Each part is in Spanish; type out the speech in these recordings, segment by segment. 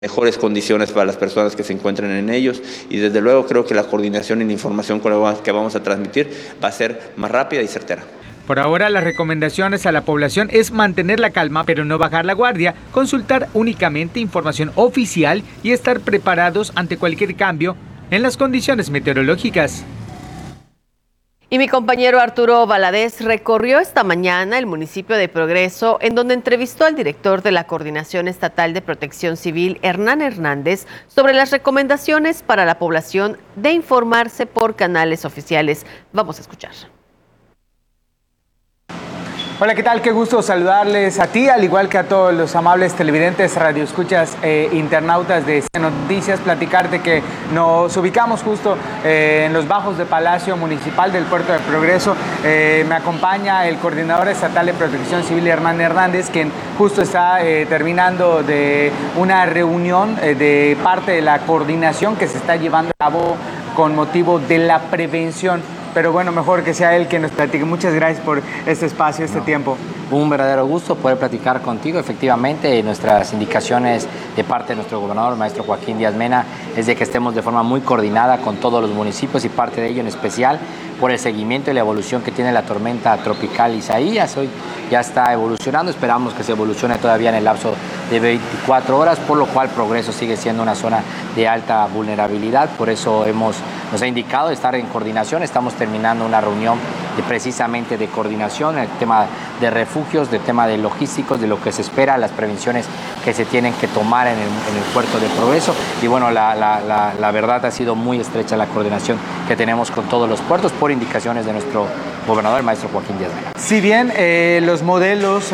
mejores condiciones para las personas que se encuentren en ellos, y desde luego creo que la coordinación y la información que vamos a transmitir va a ser más rápida y certera. Por ahora, las recomendaciones a la población es mantener la calma, pero no bajar la guardia, consultar únicamente información oficial y estar preparados ante cualquier cambio en las condiciones meteorológicas. Y mi compañero Arturo Valadez recorrió esta mañana el municipio de Progreso, en donde entrevistó al director de la Coordinación Estatal de Protección Civil, Hernán Hernández, sobre las recomendaciones para la población de informarse por canales oficiales. Vamos a escuchar. Hola, ¿qué tal? Qué gusto saludarles a ti, al igual que a todos los amables televidentes, radioescuchas, internautas de Noticias. Platicarte que nos ubicamos justo en los bajos de Palacio Municipal del Puerto de Progreso. Me acompaña el coordinador estatal de Protección Civil, Hernán Hernández, quien justo está terminando de una reunión de parte de la coordinación que se está llevando a cabo con motivo de la prevención. Pero bueno, mejor que sea él quien nos platique. Muchas gracias por este espacio, tiempo. Un verdadero gusto poder platicar contigo. Efectivamente, nuestras indicaciones de parte de nuestro gobernador, el maestro Joaquín Díaz Mena, es de que estemos de forma muy coordinada con todos los municipios y parte de ello en especial por el seguimiento y la evolución que tiene la tormenta tropical Isaías. Hoy ya está evolucionando, esperamos que se evolucione todavía en el lapso de 24 horas, por lo cual Progreso sigue siendo una zona de alta vulnerabilidad. Por eso nos ha indicado estar en coordinación. Estamos terminando una reunión precisamente de coordinación, el tema de refugios, del tema de logísticos, de lo que se espera, las prevenciones que se tienen que tomar en el puerto de Progreso. Y bueno, la verdad ha sido muy estrecha la coordinación que tenemos con todos los puertos por indicaciones de nuestro gobernador, el maestro Joaquín Díaz Mena. Si bien los modelos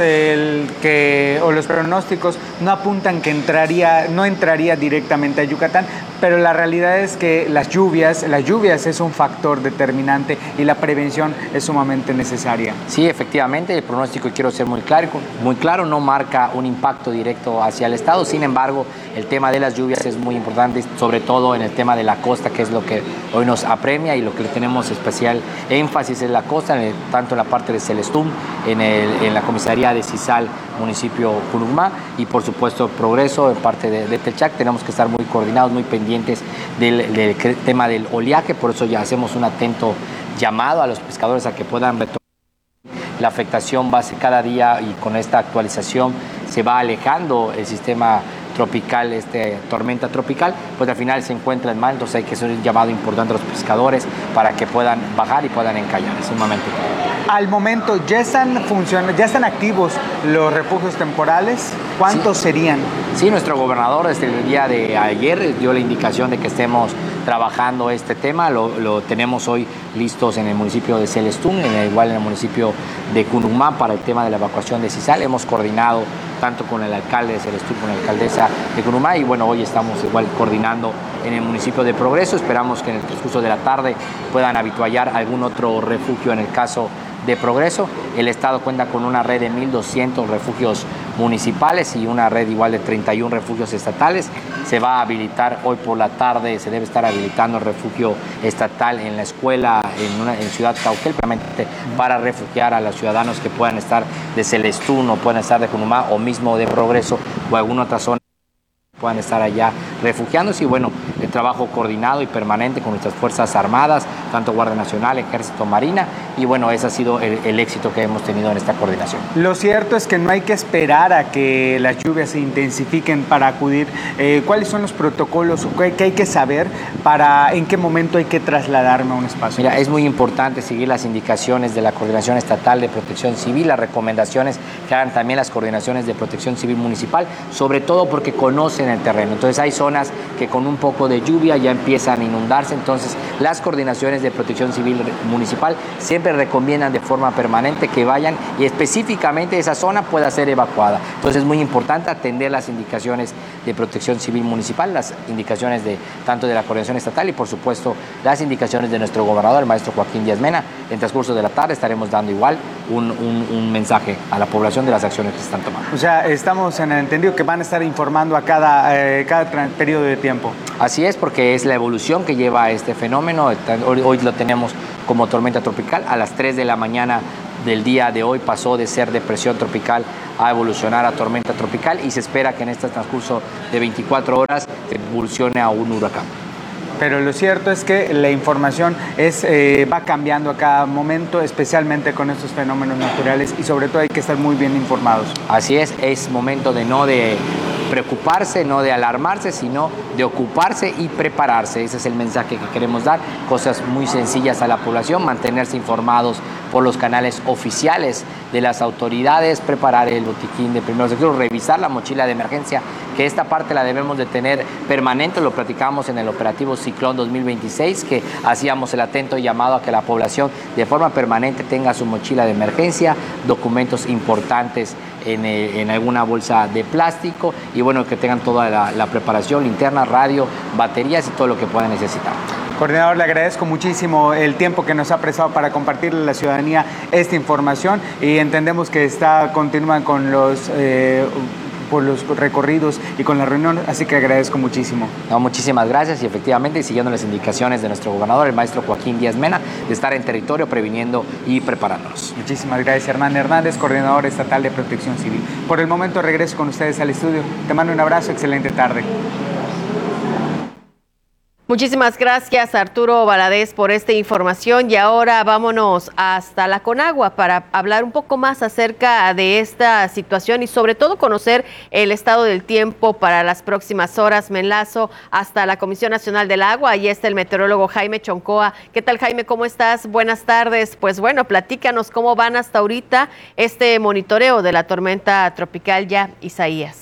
o los pronósticos no apuntan que no entraría directamente a Yucatán, pero la realidad es que las lluvias es un factor determinante y la prevención es sumamente necesaria. Sí, efectivamente, el pronóstico, y quiero ser muy claro, no marca un impacto directo hacia el estado. Sin embargo, el tema de las lluvias es muy importante, sobre todo en el tema de la costa, que es lo que hoy nos apremia y lo que le tenemos especial énfasis en la costa, tanto en la parte de Celestún, en la comisaría de Cisal, municipio Cunucmá, y por supuesto Progreso, en parte de Telchac. Tenemos que estar muy coordinados, muy pendientes del tema del oleaje. Por eso ya hacemos un atento llamado a los pescadores a que puedan retomar. La afectación va a ser cada día, y con esta actualización se va alejando el sistema tropical, tormenta tropical, pues al final se encuentra en mal. Entonces hay que hacer un llamado importante a los pescadores para que puedan bajar y puedan encallar. Es un momento. Al momento, ¿ya están activos los refugios temporales? ¿Cuántos serían? Sí, nuestro gobernador desde el día de ayer dio la indicación de que estemos trabajando este tema. Lo tenemos hoy listos en el municipio de Celestún, igual en el municipio de Cunucmá para el tema de la evacuación de Cisal. Hemos coordinado tanto con el alcalde de Celestún, con la alcaldesa de Cunucmá, y bueno, hoy estamos igual coordinando en el municipio de Progreso. Esperamos que en el transcurso de la tarde puedan habituallar algún otro refugio en el caso de Progreso. El estado cuenta con una red de 1,200 refugios municipales y una red igual de 31 refugios estatales. Se va a habilitar hoy por la tarde, se debe estar habilitando el refugio estatal en la escuela en Ciudad Cauquel, para refugiar a los ciudadanos que puedan estar de Celestún o puedan estar de Cunucmá o mismo de Progreso o alguna otra zona puedan estar allá refugiándose. Y bueno, el trabajo coordinado y permanente con nuestras Fuerzas Armadas, tanto Guardia Nacional, Ejército, Marina, y bueno, ese ha sido el éxito que hemos tenido en esta coordinación. Lo cierto es que no hay que esperar a que las lluvias se intensifiquen para acudir. ¿Cuáles son los protocolos? ¿Qué hay que saber en qué momento hay que trasladarme a un espacio? Mira, es muy importante seguir las indicaciones de la Coordinación Estatal de Protección Civil, las recomendaciones que hagan también las coordinaciones de Protección Civil Municipal, sobre todo porque conocen el terreno. Entonces hay zonas que con un poco de lluvia ya empiezan a inundarse. Entonces las coordinaciones de Protección Civil Municipal siempre recomiendan de forma permanente que vayan y específicamente esa zona pueda ser evacuada. Entonces es muy importante atender las indicaciones de Protección Civil Municipal, las indicaciones tanto de la Coordinación Estatal y por supuesto las indicaciones de nuestro gobernador, el maestro Joaquín Díaz Mena. En el transcurso de la tarde estaremos dando igual un mensaje a la población de las acciones que se están tomando. O sea, estamos en el entendido que van a estar informando a cada periodo de tiempo. Así es, porque es la evolución que lleva este fenómeno. Hoy lo tenemos como tormenta tropical. A las 3 de la mañana del día de hoy pasó de ser depresión tropical a evolucionar a tormenta tropical y se espera que en este transcurso de 24 horas evolucione a un huracán. Pero lo cierto es que la información va cambiando a cada momento, especialmente con estos fenómenos naturales, y sobre todo hay que estar muy bien informados. Así es momento no de preocuparse, no de alarmarse, sino de ocuparse y prepararse. Ese es el mensaje que queremos dar, cosas muy sencillas a la población, mantenerse informados por los canales oficiales de las autoridades, preparar el botiquín de primeros auxilios, revisar la mochila de emergencia, que esta parte la debemos de tener permanente, lo platicamos en el operativo Ciclón 2026, que hacíamos el atento llamado a que la población de forma permanente tenga su mochila de emergencia, documentos importantes en alguna bolsa de plástico y bueno, que tengan toda la preparación, linterna, radio, baterías y todo lo que puedan necesitar. Coordinador, le agradezco muchísimo el tiempo que nos ha prestado para compartirle a la ciudadanía esta información y entendemos que continúan con por los recorridos y con la reunión, así que agradezco muchísimo. No, muchísimas gracias y efectivamente siguiendo las indicaciones de nuestro gobernador, el maestro Joaquín Díaz Mena, de estar en territorio previniendo y preparándonos. Muchísimas gracias, Hernán Hernández, coordinador estatal de Protección Civil. Por el momento regreso con ustedes al estudio. Te mando un abrazo, excelente tarde. Muchísimas gracias, Arturo Valadez, por esta información y ahora vámonos hasta la Conagua para hablar un poco más acerca de esta situación y sobre todo conocer el estado del tiempo para las próximas horas. Me enlazo hasta la Comisión Nacional del Agua, ahí está el meteorólogo Jaime Choncoa. ¿Qué tal, Jaime? ¿Cómo estás? Buenas tardes. Pues bueno, platícanos cómo van hasta ahorita este monitoreo de la tormenta tropical ya Isaías.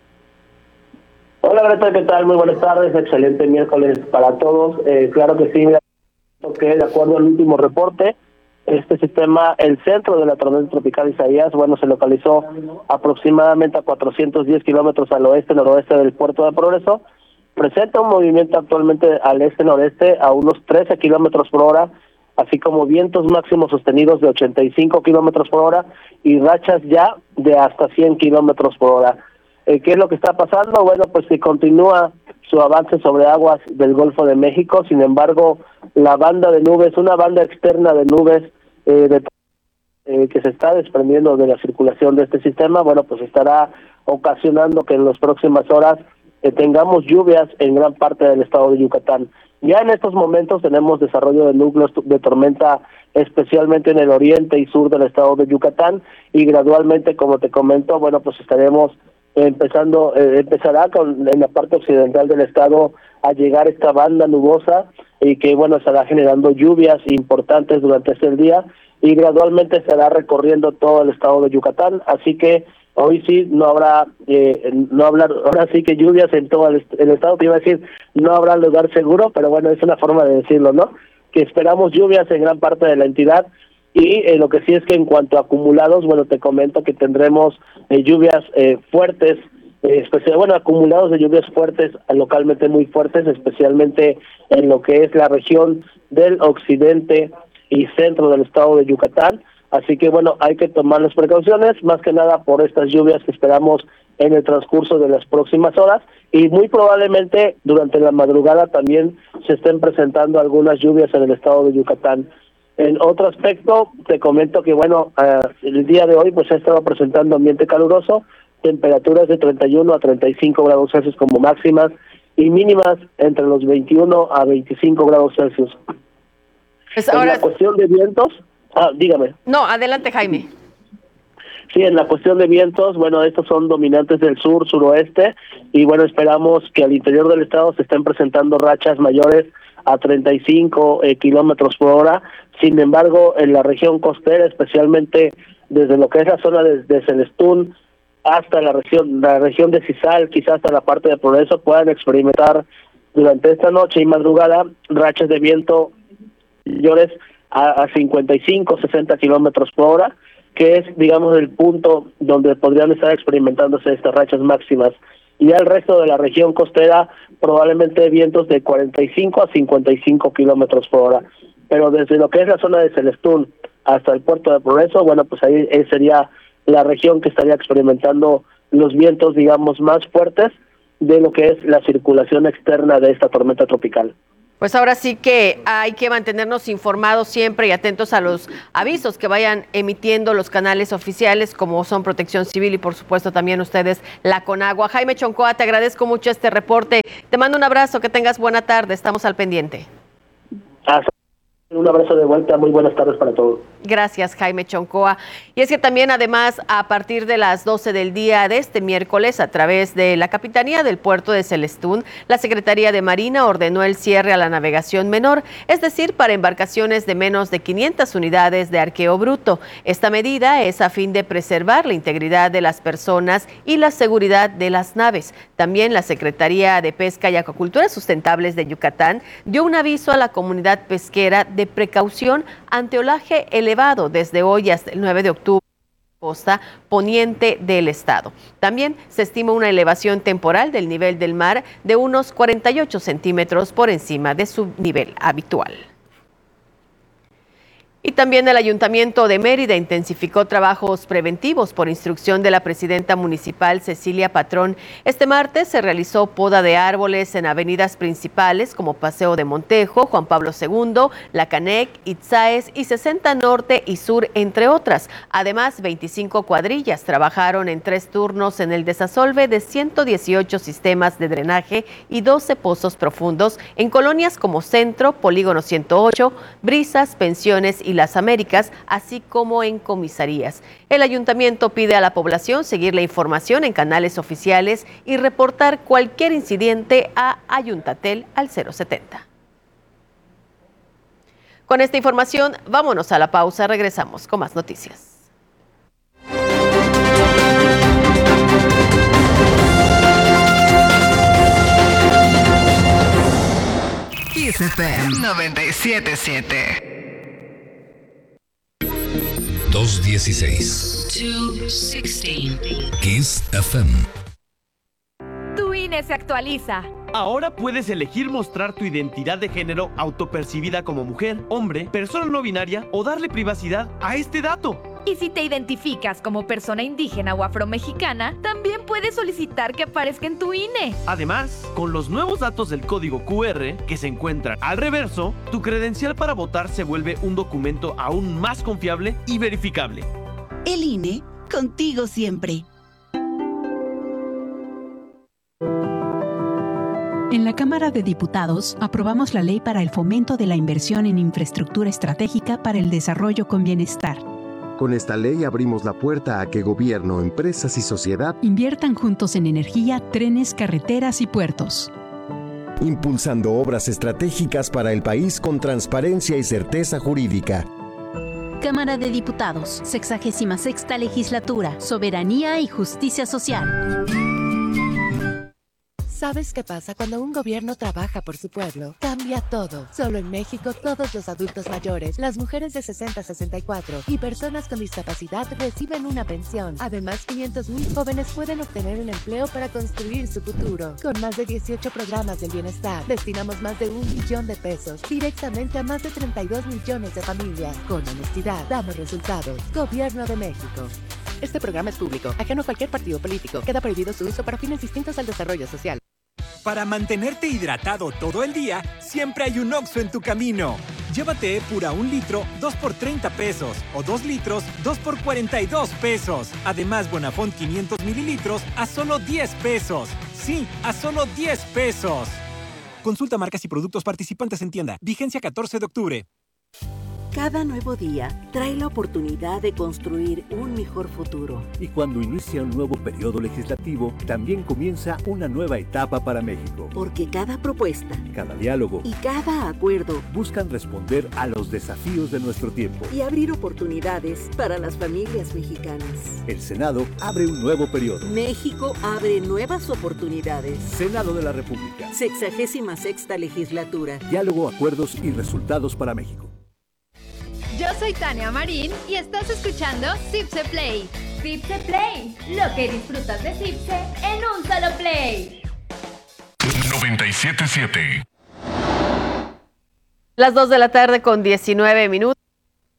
Hola Greta, ¿qué tal? Muy buenas tardes, excelente miércoles para todos. Claro que sí, que de acuerdo al último reporte, este sistema, el centro de la tormenta tropical Isaías, bueno, se localizó aproximadamente a 410 kilómetros al oeste-noroeste del puerto de Progreso, presenta un movimiento actualmente al este-noreste a unos 13 kilómetros por hora, así como vientos máximos sostenidos de 85 kilómetros por hora y rachas ya de hasta 100 kilómetros por hora. ¿Qué es lo que está pasando? Bueno, pues que continúa su avance sobre aguas del Golfo de México, sin embargo, la banda de nubes, una banda externa de nubes que se está desprendiendo de la circulación de este sistema, bueno, pues estará ocasionando que en las próximas horas tengamos lluvias en gran parte del estado de Yucatán. Ya en estos momentos tenemos desarrollo de núcleos de tormenta, especialmente en el oriente y sur del estado de Yucatán, y gradualmente, como te comento, bueno, pues estaremos empezará en la parte occidental del estado a llegar esta banda nubosa y que bueno estará generando lluvias importantes durante este día y gradualmente estará recorriendo todo el estado de Yucatán, así que hoy sí no habrá ahora sí que lluvias en todo el estado, te iba a decir no habrá lugar seguro, pero bueno, es una forma de decirlo, ¿no? Que esperamos lluvias en gran parte de la entidad. Y lo que sí es que en cuanto a acumulados, bueno, te comento que tendremos lluvias fuertes, acumulados de lluvias fuertes, localmente muy fuertes, especialmente en lo que es la región del occidente y centro del estado de Yucatán. Así que bueno, hay que tomar las precauciones, más que nada por estas lluvias que esperamos en el transcurso de las próximas horas y muy probablemente durante la madrugada también se estén presentando algunas lluvias en el estado de Yucatán. En otro aspecto, te comento que, bueno, el día de hoy pues se ha estado presentando ambiente caluroso, temperaturas de 31 a 35 grados Celsius como máximas y mínimas entre los 21 a 25 grados Celsius. Pues ahora... En la cuestión de vientos, dígame. No, adelante, Jaime. Sí, en la cuestión de vientos, bueno, estos son dominantes del sur, suroeste, y bueno, esperamos que al interior del estado se estén presentando rachas mayores a 35 kilómetros por hora. Sin embargo, en la región costera, especialmente desde lo que es la zona de Celestún hasta la región de Cizal, quizás hasta la parte de Progreso, puedan experimentar durante esta noche y madrugada rachas de viento mayores a 55, 60 kilómetros por hora, que es, digamos, el punto donde podrían estar experimentándose estas rachas máximas. Y al resto de la región costera, probablemente vientos de 45 a 55 kilómetros por hora. Pero desde lo que es la zona de Celestún hasta el puerto de Progreso, bueno, pues ahí sería la región que estaría experimentando los vientos, digamos, más fuertes de lo que es la circulación externa de esta tormenta tropical. Pues ahora sí que hay que mantenernos informados siempre y atentos a los avisos que vayan emitiendo los canales oficiales, como son Protección Civil y por supuesto también ustedes, la Conagua. Jaime Choncoa, te agradezco mucho este reporte. Te mando un abrazo, que tengas buena tarde, estamos al pendiente. Un abrazo de vuelta, muy buenas tardes para todos. Gracias, Jaime Choncoa. Y es que también, además, a partir de las 12 del día de este miércoles, a través de la Capitanía del Puerto de Celestún, la Secretaría de Marina ordenó el cierre a la navegación menor, es decir, para embarcaciones de menos de 500 unidades de arqueo bruto. Esta medida es a fin de preservar la integridad de las personas y la seguridad de las naves. También la Secretaría de Pesca y Acuacultura Sustentables de Yucatán dio un aviso a la comunidad pesquera de precaución ante oleaje elevado desde hoy hasta el 9 de octubre en la costa poniente del estado. También se estima una elevación temporal del nivel del mar de unos 48 centímetros por encima de su nivel habitual. Y también el Ayuntamiento de Mérida intensificó trabajos preventivos por instrucción de la presidenta municipal Cecilia Patrón. Este martes se realizó poda de árboles en avenidas principales como Paseo de Montejo, Juan Pablo II, La Canec, Itzáez y 60 Norte y Sur, entre otras. Además, 25 cuadrillas trabajaron en 3 turnos en el desasolve de 118 sistemas de drenaje y 12 pozos profundos en colonias como Centro, Polígono 108, Brisas, Pensiones y Las Américas, así como en comisarías. El ayuntamiento pide a la población seguir la información en canales oficiales y reportar cualquier incidente a Ayuntatel al 070. Con esta información, vámonos a la pausa. Regresamos con más noticias. Kiss FM 97.7. 216. 216. Kiss FM. Tu INE se actualiza. Ahora puedes elegir mostrar tu identidad de género autopercibida como mujer, hombre, persona no binaria o darle privacidad a este dato. Y si te identificas como persona indígena o afromexicana, también puedes solicitar que aparezca en tu INE. Además, con los nuevos datos del código QR que se encuentran al reverso, tu credencial para votar se vuelve un documento aún más confiable y verificable. El INE, contigo siempre. En la Cámara de Diputados aprobamos la Ley para el Fomento de la Inversión en Infraestructura Estratégica para el Desarrollo con Bienestar. Con esta ley abrimos la puerta a que gobierno, empresas y sociedad inviertan juntos en energía, trenes, carreteras y puertos. Impulsando obras estratégicas para el país con transparencia y certeza jurídica. Cámara de Diputados, 66ª Legislatura, Soberanía y Justicia Social. ¿Sabes qué pasa cuando un gobierno trabaja por su pueblo? Cambia todo. Solo en México, todos los adultos mayores, las mujeres de 60 a 64 y personas con discapacidad reciben una pensión. Además, 500,000 jóvenes pueden obtener un empleo para construir su futuro. Con más de 18 programas del bienestar, destinamos más de 1 billón de pesos directamente a más de 32 millones de familias. Con honestidad, damos resultados. Gobierno de México. Este programa es público, ajeno a cualquier partido político. Queda prohibido su uso para fines distintos al desarrollo social. Para mantenerte hidratado todo el día, siempre hay un Oxxo en tu camino. Llévate Epura 1 litro, 2 por 30 pesos. O 2 litros, 2 por 42 pesos. Además, Bonafont 500 mililitros a solo 10 pesos. Sí, a solo 10 pesos. Consulta marcas y productos participantes en tienda. Vigencia 14 de octubre. Cada nuevo día trae la oportunidad de construir un mejor futuro. Y cuando inicia un nuevo periodo legislativo, también comienza una nueva etapa para México. Porque cada propuesta, cada diálogo y cada acuerdo buscan responder a los desafíos de nuestro tiempo y abrir oportunidades para las familias mexicanas. El Senado abre un nuevo periodo. México abre nuevas oportunidades. Senado de la República. 66ª Legislatura. Diálogo, acuerdos y resultados para México. Yo soy Tania Marín y estás escuchando Zipse Play. Zipse Play, lo que disfrutas de Zipse en un solo play. 97.7. Las 2 de la tarde con 19 minutos.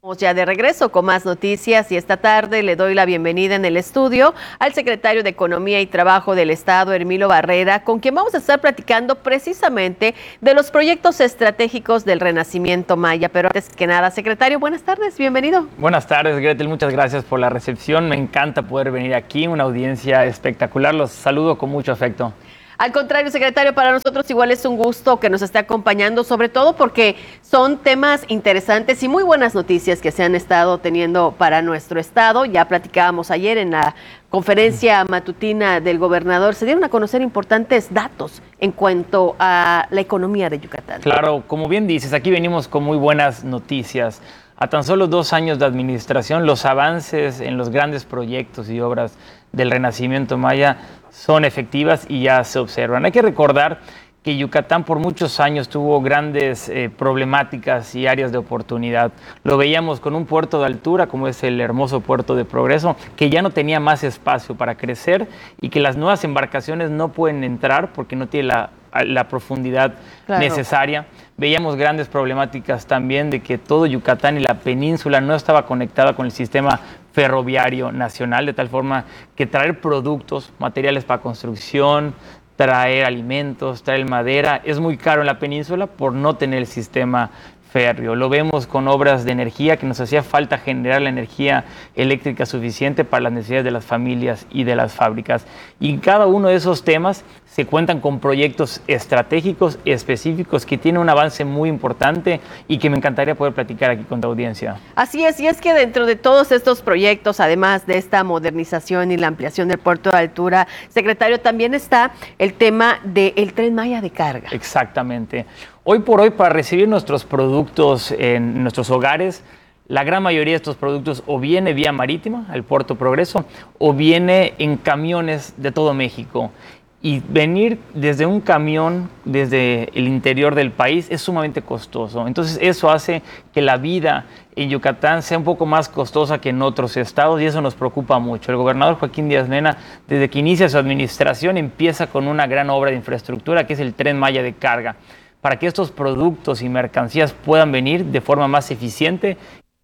Ya de regreso con más noticias y esta tarde le doy la bienvenida en el estudio al secretario de Economía y Trabajo del Estado, Hermilo Barrera, con quien vamos a estar platicando precisamente de los proyectos estratégicos del Renacimiento Maya. Pero antes que nada, secretario, buenas tardes, bienvenido. Buenas tardes, Gretel, muchas gracias por la recepción. Me encanta poder venir aquí, una audiencia espectacular. Los saludo con mucho afecto. Al contrario, secretario, para nosotros igual es un gusto que nos esté acompañando, sobre todo porque son temas interesantes y muy buenas noticias que se han estado teniendo para nuestro estado. Ya platicábamos ayer en la conferencia matutina del gobernador, se dieron a conocer importantes datos en cuanto a la economía de Yucatán. Claro, como bien dices, aquí venimos con muy buenas noticias. A tan solo 2 años de administración, los avances en los grandes proyectos y obras del Renacimiento Maya son efectivas y ya se observan. Hay que recordar que Yucatán por muchos años tuvo grandes problemáticas y áreas de oportunidad. Lo veíamos con un puerto de altura, como es el hermoso puerto de Progreso, que ya no tenía más espacio para crecer y que las nuevas embarcaciones no pueden entrar porque no tiene la profundidad necesaria. Veíamos grandes problemáticas también de que todo Yucatán y la península no estaba conectada con el sistema ferroviario nacional, de tal forma que traer productos, materiales para construcción, traer alimentos, traer madera, es muy caro en la península por no tener el sistema férreo. Lo vemos con obras de energía, que nos hacía falta generar la energía eléctrica suficiente para las necesidades de las familias y de las fábricas. Y en cada uno de esos temas se cuentan con proyectos estratégicos específicos que tienen un avance muy importante y que me encantaría poder platicar aquí con tu audiencia. Así es, y es que dentro de todos estos proyectos, además de esta modernización y la ampliación del puerto de altura, secretario, también está el tema del Tren Maya de carga. Exactamente. Hoy por hoy, para recibir nuestros productos en nuestros hogares, la gran mayoría de estos productos o viene vía marítima, al Puerto Progreso, o viene en camiones de todo México. Y venir desde un camión, desde el interior del país, es sumamente costoso. Entonces eso hace que la vida en Yucatán sea un poco más costosa que en otros estados y eso nos preocupa mucho. El gobernador Joaquín Díaz Mena, desde que inicia su administración, empieza con una gran obra de infraestructura que es el Tren Maya de carga, para que estos productos y mercancías puedan venir de forma más eficiente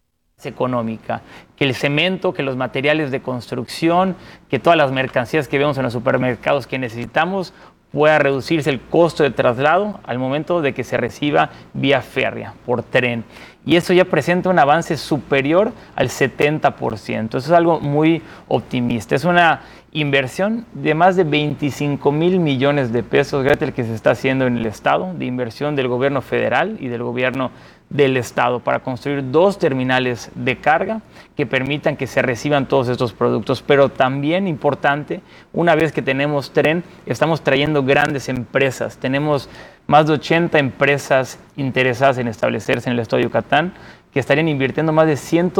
y económica, que el cemento, que los materiales de construcción, que todas las mercancías que vemos en los supermercados que necesitamos pueda reducirse el costo de traslado al momento de que se reciba vía férrea, por tren. Y eso ya presenta un avance superior al 70%. Eso es algo muy optimista. Es una inversión de más de 25,000 millones de pesos, Gretel, que se está haciendo en el Estado, de inversión del gobierno federal y del gobierno del Estado para construir 2 terminales de carga que permitan que se reciban todos estos productos. Pero también importante, una vez que tenemos tren, estamos trayendo grandes empresas. Tenemos más de 80 empresas interesadas en establecerse en el estado de Yucatán que estarían invirtiendo más de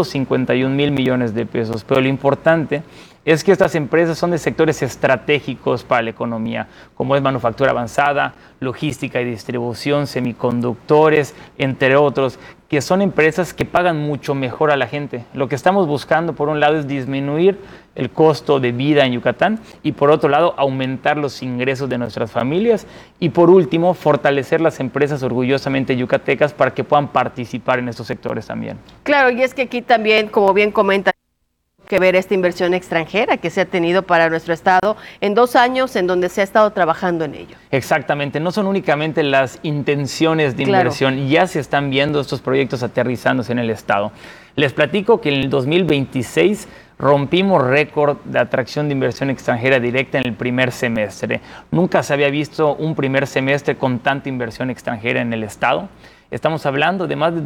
151,000 millones de pesos. Pero lo importante es que estas empresas son de sectores estratégicos para la economía, como es manufactura avanzada, logística y distribución, semiconductores, entre otros, que son empresas que pagan mucho mejor a la gente. Lo que estamos buscando, por un lado, es disminuir el costo de vida en Yucatán y, por otro lado, aumentar los ingresos de nuestras familias y, por último, fortalecer las empresas orgullosamente yucatecas para que puedan participar en estos sectores también. Claro, y es que aquí también, como bien comenta, que ver esta inversión extranjera que se ha tenido para nuestro estado en 2 años en donde se ha estado trabajando en ello. Exactamente, no son únicamente las intenciones de inversión, ya se están viendo estos proyectos aterrizándose en el estado. Les platico que en el 2026 rompimos récord de atracción de inversión extranjera directa en el primer semestre. Nunca se había visto un primer semestre con tanta inversión extranjera en el estado. Estamos hablando de más de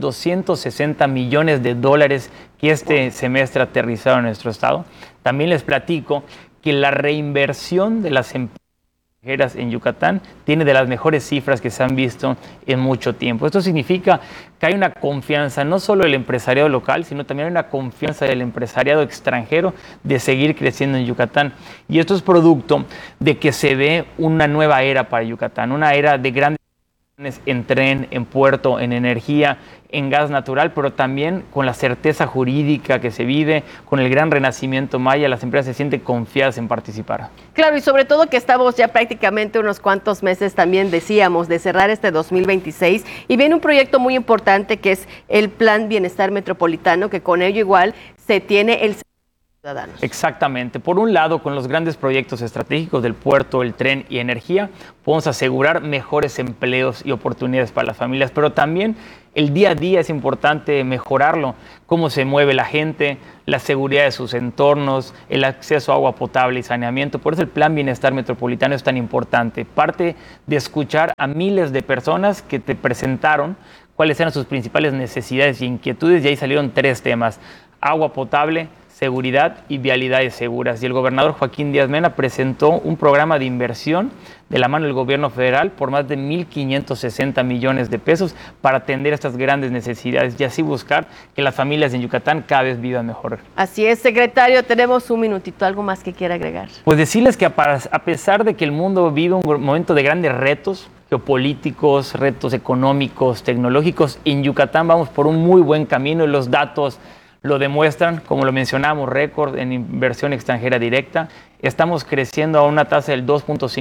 260 millones de dólares que este semestre aterrizaron en nuestro estado. También les platico que la reinversión de las empresas extranjeras en Yucatán tiene de las mejores cifras que se han visto en mucho tiempo. Esto significa que hay una confianza, no solo del empresariado local, sino también hay una confianza del empresariado extranjero de seguir creciendo en Yucatán. Y esto es producto de que se ve una nueva era para Yucatán, una era de grandes en tren, en puerto, en energía, en gas natural, pero también con la certeza jurídica que se vive, con el gran renacimiento maya, las empresas se sienten confiadas en participar. Claro, y sobre todo que estamos ya prácticamente unos cuantos meses, también decíamos, de cerrar este 2026, y viene un proyecto muy importante que es el Plan Bienestar Metropolitano, que con ello igual se tiene el ciudadanos. Exactamente. Por un lado, con los grandes proyectos estratégicos del puerto, el tren y energía, podemos asegurar mejores empleos y oportunidades para las familias, pero también el día a día es importante mejorarlo, cómo se mueve la gente, la seguridad de sus entornos, el acceso a agua potable y saneamiento. Por eso el Plan Bienestar Metropolitano es tan importante. Parte de escuchar a miles de personas que te presentaron cuáles eran sus principales necesidades y inquietudes, y ahí salieron 3 temas: agua potable, seguridad y vialidades seguras. Y el gobernador Joaquín Díaz Mena presentó un programa de inversión de la mano del gobierno federal por más de 1,560 millones de pesos para atender estas grandes necesidades y así buscar que las familias en Yucatán cada vez vivan mejor. Así es, secretario, tenemos un minutito, ¿algo más que quiera agregar? Pues decirles que a pesar de que el mundo vive un momento de grandes retos geopolíticos, retos económicos, tecnológicos, en Yucatán vamos por un muy buen camino y los datos lo demuestran, como lo mencionamos, récord en inversión extranjera directa. Estamos creciendo a una tasa del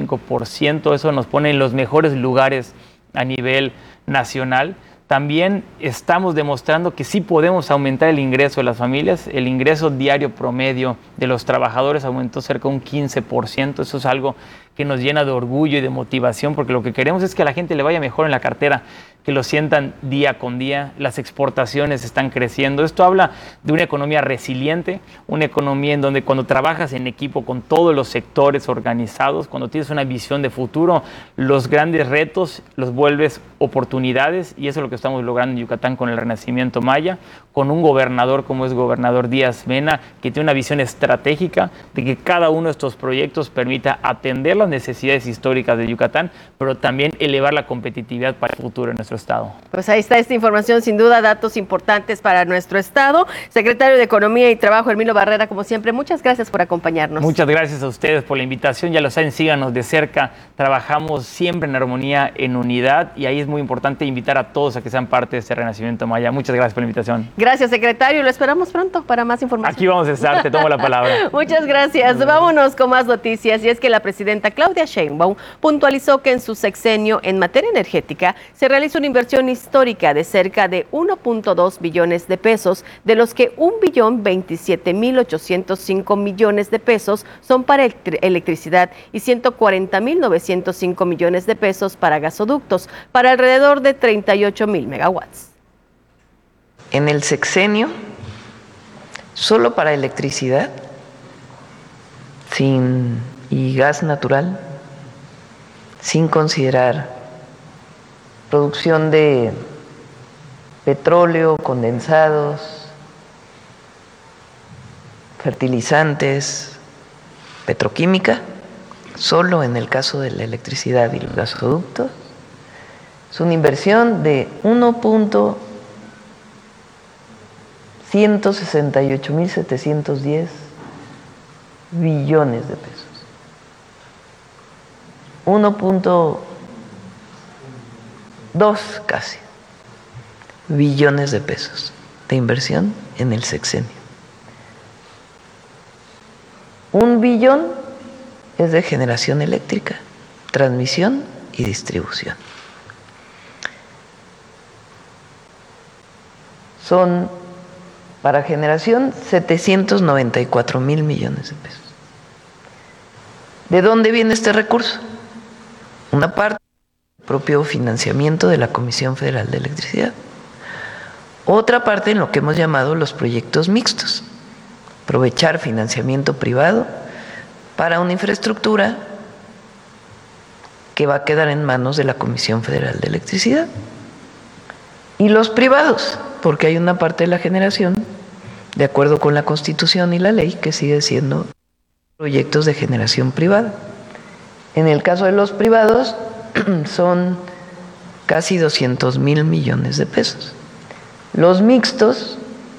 2.5%, eso nos pone en los mejores lugares a nivel nacional. También estamos demostrando que sí podemos aumentar el ingreso de las familias. El ingreso diario promedio de los trabajadores aumentó cerca de un 15%. Eso es algo que nos llena de orgullo y de motivación, porque lo que queremos es que a la gente le vaya mejor en la cartera, que lo sientan día con día. Las exportaciones están creciendo. Esto habla de una economía resiliente, una economía en donde cuando trabajas en equipo con todos los sectores organizados, cuando tienes una visión de futuro, los grandes retos los vuelves oportunidades, y eso es lo que estamos logrando en Yucatán con el Renacimiento Maya, con un gobernador como es gobernador Díaz Mena, que tiene una visión estratégica de que cada uno de estos proyectos permita atender las necesidades históricas de Yucatán, pero también elevar la competitividad para el futuro de nuestro estado. Pues ahí está esta información, sin duda, datos importantes para nuestro estado. Secretario de Economía y Trabajo, Herminio Barrera, como siempre, muchas gracias por acompañarnos. Muchas gracias a ustedes por la invitación. Ya lo saben, síganos de cerca. Trabajamos siempre en armonía, en unidad, y ahí es muy importante invitar a todos a que sean parte de este Renacimiento Maya. Muchas gracias por la invitación. Gracias, secretario. Lo esperamos pronto para más información. Aquí vamos a estar. Te tomo la palabra. Muchas gracias. Vámonos con más noticias. Y es que la presidenta Claudia Sheinbaum puntualizó que en su sexenio en materia energética se realiza una inversión histórica de cerca de 1.2 billones de pesos, de los que 1.027.805 millones de pesos son para electricidad y 140.905 millones de pesos para gasoductos, para alrededor de 38.000 megawatts. En el sexenio, solo para electricidad y gas natural, sin considerar producción de petróleo, condensados, fertilizantes, petroquímica, solo en el caso de la electricidad y los gasoductos, es una inversión de 1.168.710 billones de pesos. 1.2 casi billones de pesos de inversión en el sexenio. 1 billón es de generación eléctrica, transmisión y distribución. Son para generación 794.000 millones de pesos. ¿De dónde viene este recurso? Una parte del propio financiamiento de la Comisión Federal de Electricidad. Otra parte en lo que hemos llamado los proyectos mixtos. Aprovechar financiamiento privado para una infraestructura que va a quedar en manos de la Comisión Federal de Electricidad. Y los privados, porque hay una parte de la generación, de acuerdo con la Constitución y la ley, que sigue siendo proyectos de generación privada. En el caso de los privados, son casi 200.000 millones de pesos. Los mixtos,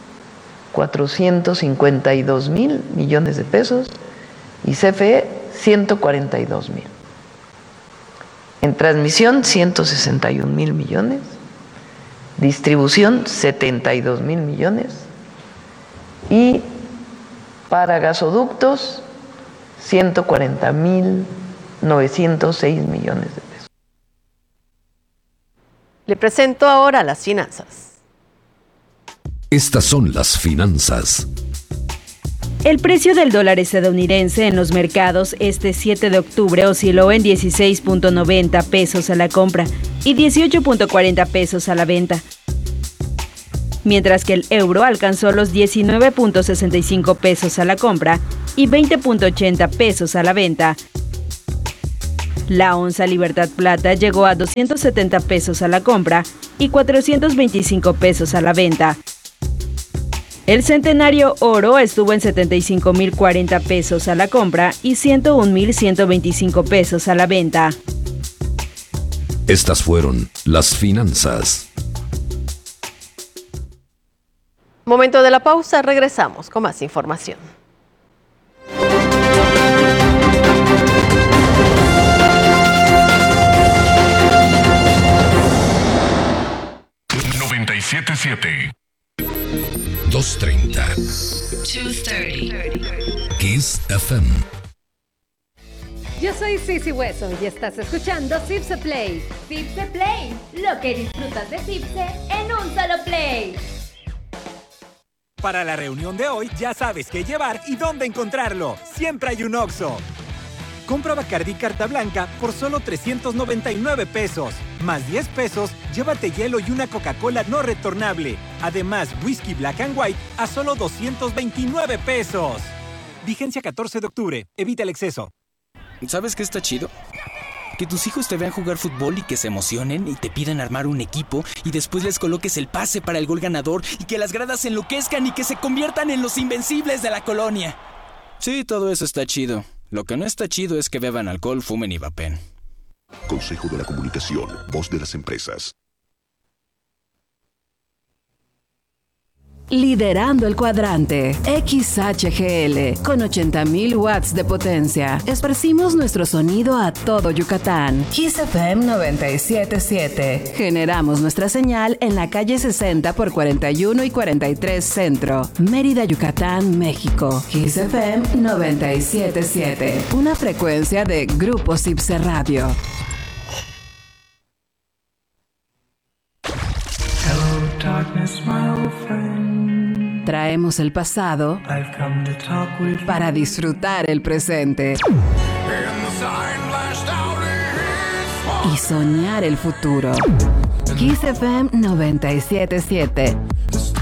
452.000 millones de pesos, y CFE, 142.000. En transmisión, 161,000 millones. Distribución, 72,000 millones. Y para gasoductos, 140,906 millones de pesos. Le presento ahora las finanzas. Estas son las finanzas. El precio del dólar estadounidense en los mercados este 7 de octubre osciló en 16.90 pesos a la compra y 18.40 pesos a la venta, mientras que el euro alcanzó los 19.65 pesos a la compra y 20.80 pesos a la venta. La onza Libertad Plata llegó a 270 pesos a la compra y 425 pesos a la venta. El centenario oro estuvo en 75,040 pesos a la compra y 101,125 pesos a la venta. Estas fueron las finanzas. Momento de la pausa, regresamos con más información. $2.30. 2:30. Kiss FM. Yo soy Sisi Hueso y estás escuchando Cipse Play. Cipse Play, lo que disfrutas de Cipse en un solo play. Para la reunión de hoy ya sabes qué llevar y dónde encontrarlo. Siempre hay un Oxxo. Compra Bacardí Carta Blanca por solo 399 pesos. Más 10 pesos, llévate hielo y una Coca-Cola no retornable. Además, whisky Black and White a solo 229 pesos. Vigencia 14 de octubre. Evita el exceso. ¿Sabes qué está chido? Que tus hijos te vean jugar fútbol y que se emocionen y te pidan armar un equipo y después les coloques el pase para el gol ganador y que las gradas se enloquezcan y que se conviertan en los invencibles de la colonia. Sí, todo eso está chido. Lo que no está chido es que beban alcohol, fumen y vapen. Consejo de la Comunicación, voz de las empresas. Liderando el cuadrante, XHGL, con 80,000 watts de potencia. Esparcimos nuestro sonido a todo Yucatán. Kiss FM 97.7. Generamos nuestra señal en la calle 60 por 41 y 43 Centro, Mérida, Yucatán, México. Kiss FM 97.7. Una frecuencia de Grupo Cipse Radio. Traemos el pasado para disfrutar el presente y soñar el futuro. Kiss FM 97.7.